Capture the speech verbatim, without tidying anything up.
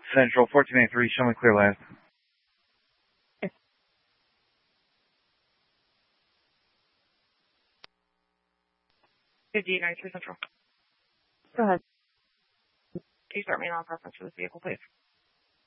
Central, fourteen eighty-three, show me clear last. fifty-eight ninety-three Central. Go ahead. Can you start me on preference for this vehicle, please?